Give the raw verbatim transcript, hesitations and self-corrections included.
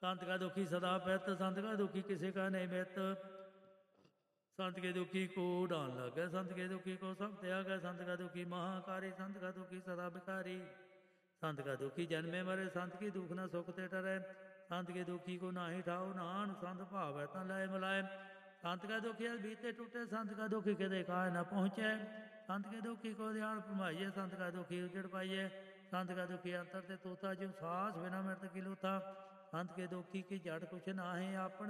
संत का दुखी सदा पित, संत का दुखी किसी का नहीं मित। संत के दुखी को डान लगे, संत के दुखी को सब त्याग। संत का दुखी महाकारी, संत का दुखी सदा भिखारी। संत का दुखी जन्मे मरे, संत की दुख न सुख ते टरे। संत के दुखी को नाही ठाओ नान, संत भाव है ता लाए मिलाए। संत का दुखी बीते टूटे, संत का दुखी के देखा न पहुँचे। संत के दुखी को ध्यान फरमाइए, संत का दुखी उजड़ पाइए। संत का दुखी अंतर ते तोता, जो सास बिना मृत की लूथा। संत के दुखी की जड़ कुछ ना है आपन